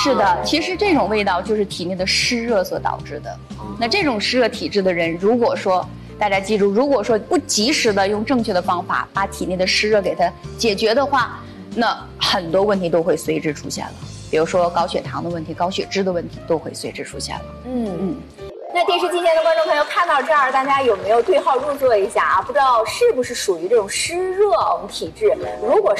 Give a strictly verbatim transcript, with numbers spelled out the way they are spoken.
是的，其实这种味道就是体内的湿热所导致的。那这种湿热体质的人，如果说大家记住，如果说不及时的用正确的方法把体内的湿热给它解决的话，那很多问题都会随之出现了。比如说高血糖的问题、高血脂的问题都会随之出现了。 嗯嗯。那电视机前的观众朋友看到这儿，大家有没有对号入座一下啊？不知道是不是属于这种湿热体质？如果